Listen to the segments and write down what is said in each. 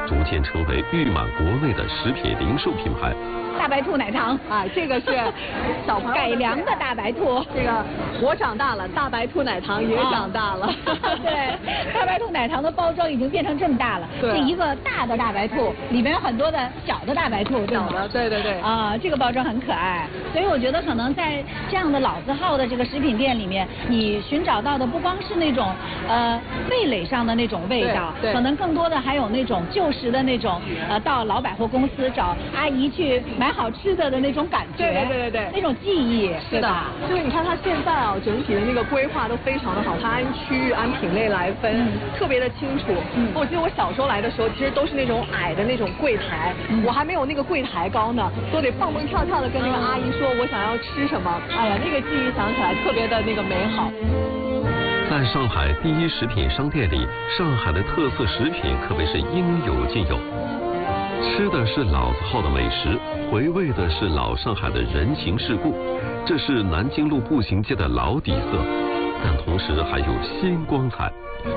逐渐成为誉满国内的食品零售品牌。 大白兔奶糖啊，这个是小朋友改良的大白兔。 这个我长大了，大白兔奶糖也长大了。 对，大白兔奶糖的包装已经变成这么大了，是一个大的大白兔，里面有很多的小的大白兔，对吗？ 小的，对对对。 啊，这个包装很可爱，所以我觉得可能在这样的老字号的这个食品店里面，你寻找到的不光是那种味蕾上的那种味道，可能更多的还有那种旧时的那种到老百货公司找阿姨去买好吃的那种感觉， 对， 那种记忆， 是的。就是你看它现在啊，整体的那个规划都非常的好，它按区域、按品类来分，特别的清楚。我记得我小时候来的时候，其实都是那种矮的那种柜台，我还没有那个柜台高呢，都得蹦蹦跳跳的跟那个阿姨说我想要吃什么。哎呀，那个记忆想起来特别的那个美好。 在上海第一食品商店里，上海的特色食品可谓是应有尽有。吃的是老字号的美食，回味的是老上海的人情世故，这是南京路步行街的老底色，但同时还有新光彩。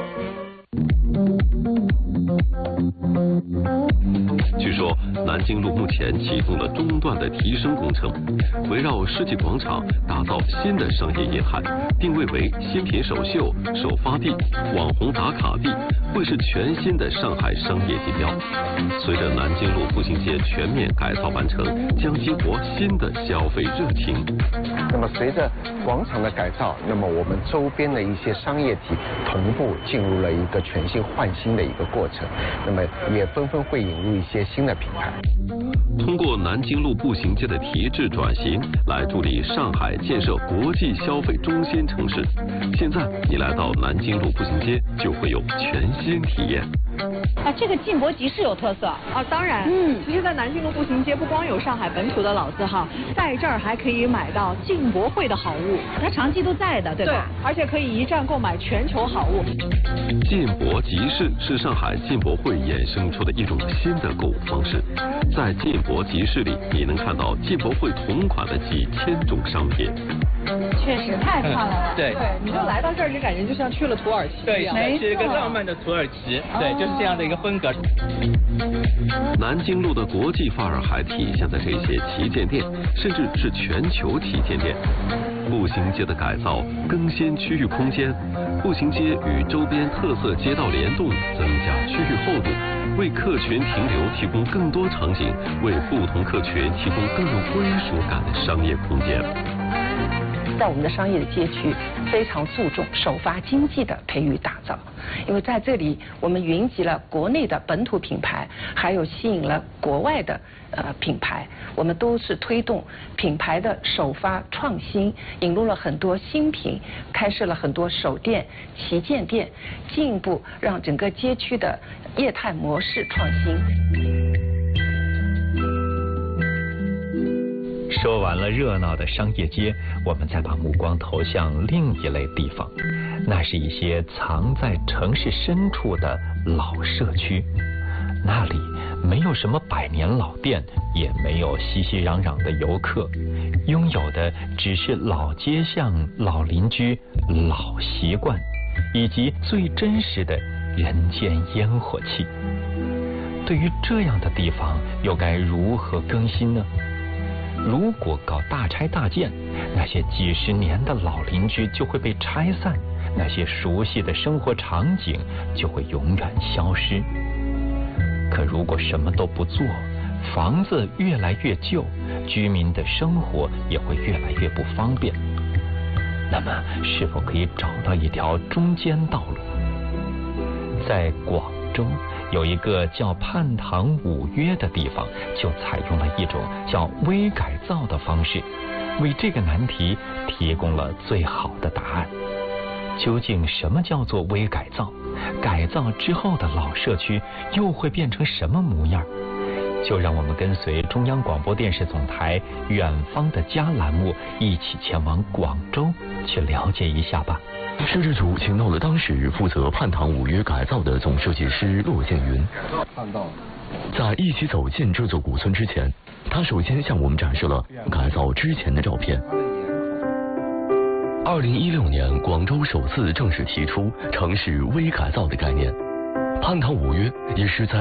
据说南京路目前启动了中段的提升工程，围绕世纪广场打造新的商业业态，定位为新品首秀、首发地、网红打卡地，会是全新的上海商业地标。随着南京路步行街全面改造完成，将激活新的消费热情。 那么随着广场的改造，那么我们周边的一些商业体同步进入了一个全新换新的一个过程，那么也纷纷会引入一些新的品牌。 通过南京路步行街的提质转型，来助力上海建设国际消费中心城市。现在你来到南京路步行街，就会有全新体验。 这个进博集市有特色啊，当然，其实，在南京路步行街不光有上海本土的老字号，在这儿还可以买到进博会的好物， 它长期都在的，对吧？ 对，而且可以一站购买全球好物。 进博集市是上海进博会衍生出的一种新的购物方式，在进博集市里，你能看到进博会同款的几千种商品。 确实太漂亮了。 对，你就来到这儿，就感觉就像去了土耳其一样。 对，是一个浪漫的土耳其。对，就是这样的一个风格。 南京路的国际范儿还体现在这些旗舰店，甚至是全球旗舰店。步行街的改造，更新区域空间，步行街与周边特色街道联动，增加区域厚度，为客群停留提供更多场景，为不同客群提供更有归属感的商业空间。 在我们的商业的街区，非常注重首发经济的培育打造，因为在这里我们云集了国内的本土品牌，还有吸引了国外的品牌，我们都是推动品牌的首发创新，引入了很多新品，开设了很多首店、旗舰店，进一步让整个街区的业态模式创新。 说完了热闹的商业街，我们再把目光投向另一类地方，那是一些藏在城市深处的老社区。那里没有什么百年老店，也没有熙熙攘攘的游客，拥有的只是老街巷、老邻居、老习惯，以及最真实的人间烟火气。对于这样的地方，又该如何更新呢？如果搞大拆大建，那些几十年的老邻居就会被拆散，那些熟悉的生活场景就会永远消失。可如果什么都不做，房子越来越旧，居民的生活也会越来越不方便。那么，是否可以找到一条中间道路？在广州有一个叫泮塘五约的地方，就采用了一种叫微改造的方式，为这个难题提供了最好的答案。究竟什么叫做微改造？改造之后的老社区又会变成什么模样？就让我们跟随中央广播电视总台远方的家栏目一起前往广州去了解一下吧。 摄制组请到了当时负责泮塘五约改造的总设计师骆建云。 看到了。 在一起走进这座古村之前，他首先向我们展示了改造之前的照片。2016年，广州首次正式提出城市微改造的概念，泮塘五约也是在